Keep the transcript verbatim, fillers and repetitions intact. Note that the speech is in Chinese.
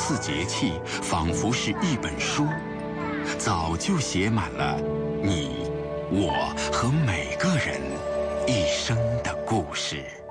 四节气仿佛是一本书，早就写满了你、我和每个人一生的故事。